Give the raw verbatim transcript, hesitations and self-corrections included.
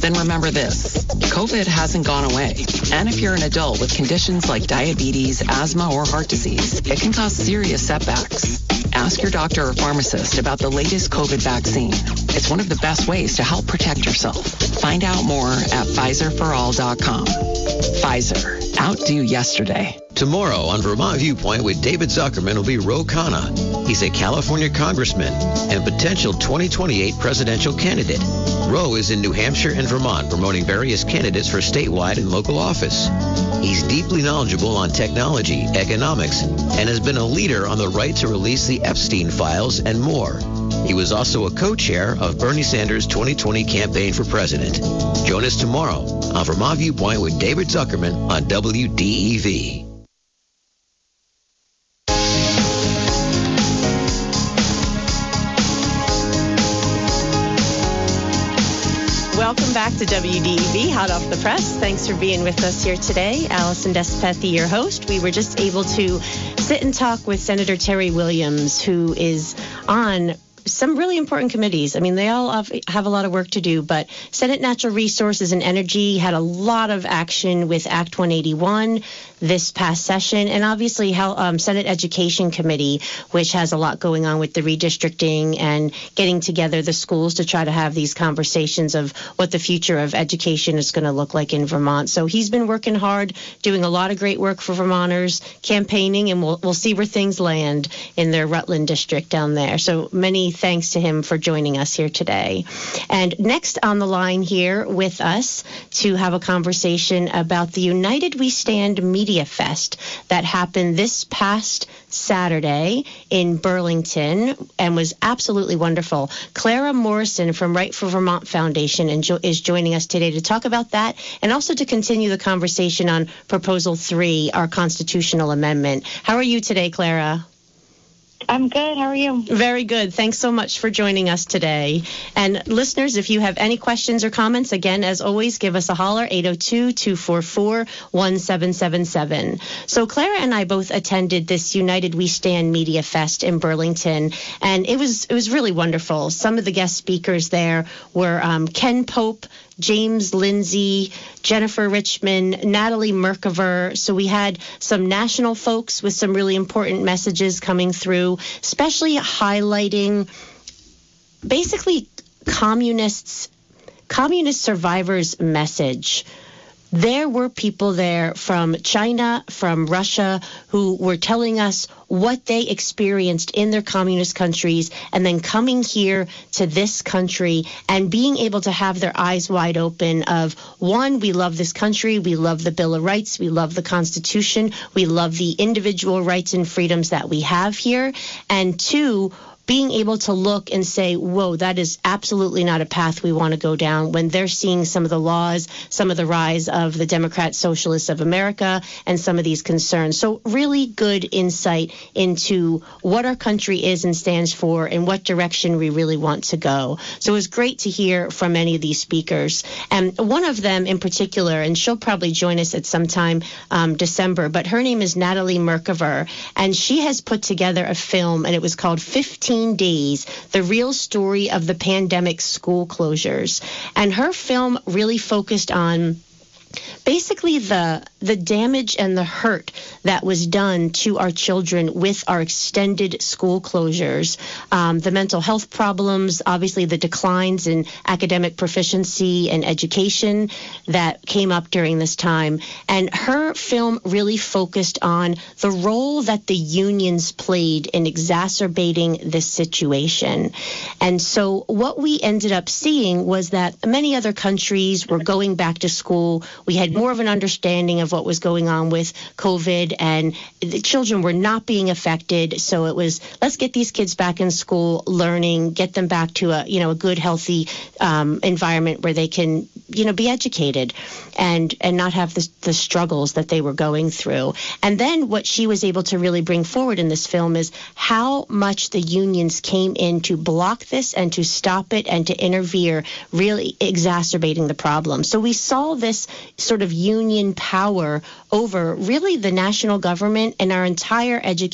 Then remember this, COVID hasn't gone away. And if you're an adult with conditions like diabetes, asthma, or heart disease, it can cause serious setbacks. Ask your doctor or pharmacist about the latest COVID vaccine. It's one of the best ways to help protect yourself. Find out more at Pfizer for all dot com. Pfizer, outdo yesterday. Tomorrow on Vermont Viewpoint with David Zuckerman will be Ro Khanna. He's a California congressman and potential twenty twenty-eight presidential candidate. Ro is in New Hampshire and Vermont promoting various candidates for statewide and local office. He's deeply knowledgeable on technology, economics, and has been a leader on the right to release the Epstein files and more. He was also a co-chair of Bernie Sanders' twenty twenty campaign for president. Join us tomorrow on Vermont Viewpoint with David Zuckerman on W D E V. Welcome back to W D E V, Hot Off the Press. Thanks for being with us here today. Allison Despethy, your host. We were just able to sit and talk with Senator Terry Williams, who is on some really important committees. I mean, they all have, have a lot of work to do, but Senate Natural Resources and Energy had a lot of action with Act one eighty-one this past session, and obviously how, um, Senate Education Committee, which has a lot going on with the redistricting and getting together the schools to try to have these conversations of what the future of education is going to look like in Vermont. So he's been working hard, doing a lot of great work for Vermonters, campaigning, and we'll, we'll see where things land in their Rutland district down there. So many thanks to him for joining us here today. And next on the line here with us to have a conversation about the United We Stand Media Fest that happened this past Saturday in Burlington and was absolutely wonderful. Clara Morrison from Right for Vermont Foundation and jo- is joining us today to talk about that and also to continue the conversation on Proposal three, our constitutional amendment. How are you today, Clara? I'm good. How are you? Very good. Thanks so much for joining us today. And listeners, if you have any questions or comments, again, as always, give us a holler, eight oh two, two four four, one seven seven seven. So Clara and I both attended this United We Stand Media Fest in Burlington, and it was it was really wonderful. Some of the guest speakers there were um, Ken Pope, James Lindsay, Jennifer Richmond, Natalie Merkava. So we had some national folks with some really important messages coming through, especially highlighting basically communists, communist survivors' message. There were people there from China, from Russia, who were telling us what they experienced in their communist countries and then coming here to this country and being able to have their eyes wide open of, one, we love this country, we love the Bill of Rights, we love the Constitution, we love the individual rights and freedoms that we have here, and two, being able to look and say, whoa, that is absolutely not a path we want to go down when they're seeing some of the laws, some of the rise of the Democrat Socialists of America and some of these concerns. So really good insight into what our country is and stands for and what direction we really want to go. So it was great to hear from many of these speakers. And one of them in particular, and she'll probably join us at some time um, December, but her name is Natalie Merkava, and she has put together a film, and it was called fifteen Days, the real story of the pandemic school closures. And her film really focused on basically the the damage and the hurt that was done to our children with our extended school closures, um, the mental health problems, obviously the declines in academic proficiency and education that came up during this time. And her film really focused on the role that the unions played in exacerbating this situation. And so what we ended up seeing was that many other countries were going back to school. We had more of an understanding of what was going on with COVID, and the children were not being affected. So it was, let's get these kids back in school, learning, get them back to a, you know, a good, healthy um, environment where they can, you know, be educated and and not have the, the struggles that they were going through. And then what she was able to really bring forward in this film is how much the unions came in to block this and to stop it and to interfere, really exacerbating the problem. So we saw this sort of union power over really the national government and our entire education